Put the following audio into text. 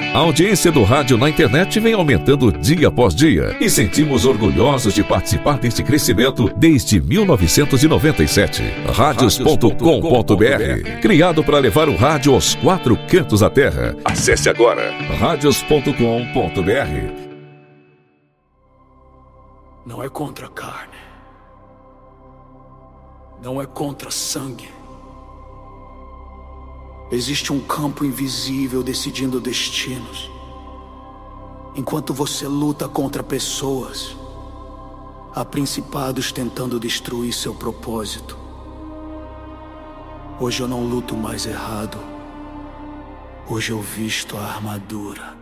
A audiência do rádio na internet vem aumentando dia após dia e sentimos orgulhosos de participar deste crescimento desde 1997. Radios.com.br, criado para levar o rádio aos 4 cantos da terra. Acesse agora radios.com.br. Não é contra a carne, não é contra sangue. Existe um campo invisível decidindo destinos. Enquanto você luta contra pessoas, há principados tentando destruir seu propósito. Hoje eu não luto mais errado. Hoje eu visto a armadura.